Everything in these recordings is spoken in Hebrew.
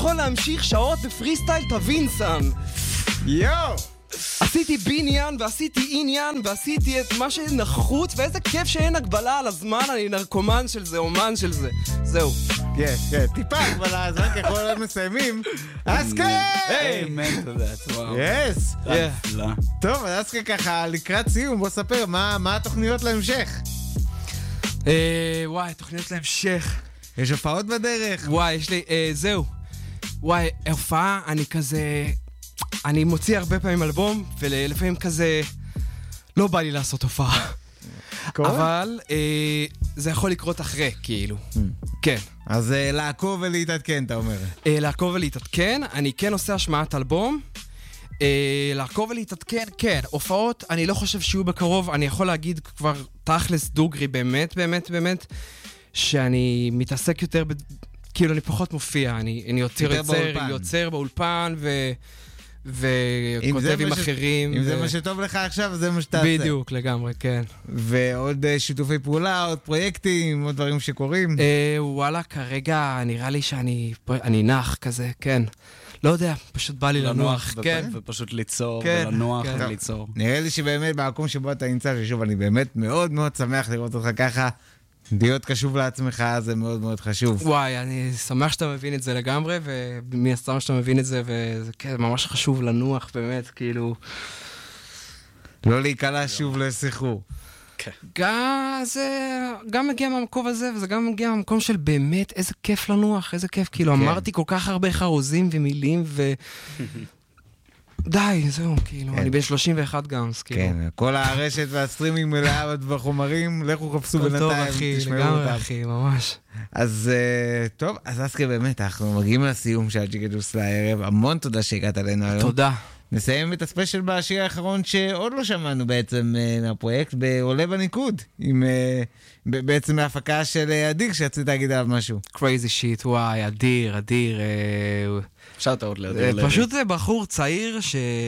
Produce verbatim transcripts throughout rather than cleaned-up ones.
יכול להמשיך שעות בפרי סטייל, תבין סן. יואו! עשיתי בניין ועשיתי עניין ועשיתי את מה שנחוץ, ואיזה כיף שאין הגבלה על הזמן, אני נרקומן של זה, אומן של זה. זהו. כן, כן, טיפה הגבלה על הזמן, ככל הם מסיימים. אסקה! היי, מן תודעת, וואו. יס! לא. טוב, אז אסקה ככה, לקראת סיום, בוא ספר, מה התוכניות להמשך? וואי, תוכניות להמשך. יש הופעות בדרך? וואי, יש לי, זהו. וואי, הופעה, אני כזה... אני מוציא הרבה פעמים אלבום, ולפעמים כזה לא בא לי לעשות הופעה. אבל אה, זה יכול לקרות אחרי, כאילו. כן. אז אה, לעקוב ולהתעדכן, אתה אומר. אה, לעקוב ולהתעדכן, אני כן עושה השמעת אלבום. אה, לעקוב ולהתעדכן, כן. הופעות, אני לא חושב שיהיו בקרוב, אני יכול להגיד כבר תכלס דוגרי, באמת, באמת, באמת, שאני מתעסק יותר, ב... כאילו אני פחות מופיע, אני, אני יותר יוצר, יוצר באולפן, ו... וכותב עם אחרים. אם זה מה שטוב לך עכשיו, זה מה שתעשה. בדיוק, לגמרי, כן. ועוד שיתופי פעולה, עוד פרויקטים, עוד דברים שקורים? וואלה, כרגע נראה לי שאני נח כזה, כן. לא יודע, פשוט בא לי לנוח, כן. ופשוט ליצור, ולנוח וליצור. נראה לי שבאמת במקום שבו אתה נמצא, ששוב, אני באמת מאוד מאוד שמח לראות אותך ככה. להיות קשוב לעצמך זה מאוד מאוד חשוב. וואי, אני שמח שאתה מבין את זה לגמרי, ומי הסתם שאתה מבין את זה, וזה כן, ממש חשוב לנוח, באמת, כאילו... לא להיקלה שוב לסחרור. גם זה, גם מגיע מהמקום הזה, וזה גם מגיע מהמקום של באמת, איזה כיף לנוח, איזה כיף, כאילו, אמרתי כל כך הרבה חרוזים ומילים, ו... די, זהו, כאילו, אני בן שלושים ואחת גם, כאילו. כן, כל הרשת והסטרימינג מלאה בחומרים, לכו חפשו בינתיים, טוב, אחי, לגמרי, אחי, ממש. אז טוב, אז אסקי באמת, אנחנו מגיעים לסיום של ג'יגה-ג'וס לערב, המון תודה שהגעת אלינו היום. תודה. נסיים את הספיישל בשיר האחרון שעוד לא שמענו בעצם מהפרויקט, בעולה בניקוד, עם בעצם ההפקה של אדיר, שרצית להגיד עליו משהו. Crazy shit, וואי, אדיר, אדיר. שאוט אאוט לאדיר לוי. פשוט זה בחור צעיר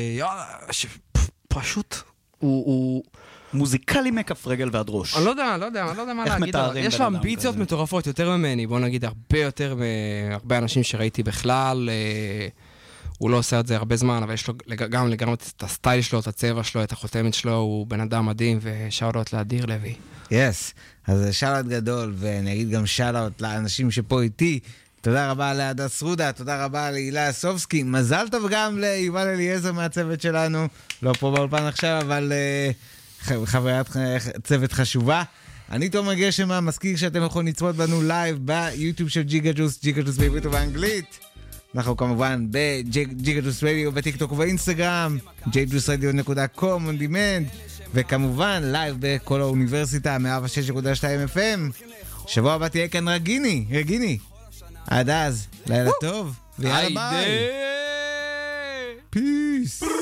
שפשוט הוא... מוזיקלי מכף רגל ועד ראש. אני לא יודע, לא יודע, לא יודע מה להגיד. יש לו אמביציות מטורפות יותר ממני, בוא נגיד הרבה יותר מהרבה אנשים שראיתי בכלל. הוא לא עושה את זה הרבה זמן, אבל יש לו גם לגמרי את הסטייל שלו, את הצבע שלו, את החותמת שלו, הוא בן אדם מדהים, ושאוט לאדיר לוי. יס, אז שאוט גדול, ואני אגיד גם שאוט לאנשים שפה איתי. תודה רבה להדס רודה, תודה רבה להילה אסובסקי, מזל טוב גם ליובל אליעזר מהצוות שלנו, לא פה באולפן עכשיו, אבל uh, חברת צוות חשובה. אני תומר גשמה, מזכיר שאתם יכולים לצפות בנו לייב ביוטיוב של ג'יגה-ג'וס, ג'יגה-ג'וס בעברית ובאנגלית. אנחנו כמובן בג'יגה-ג'וס רדיו, בטיקטוק ובאינסטגרם, ג'יי ג'וס רדיו נקודה קום on demand, וכמובן לייב בכל האוניברסיטה, מאה ושש נקודה שתיים אף אם. שבוע הבא תהיה כאן רגיני, רגיני. עד אז, לילה טוב, ויאללה ביי. פיס.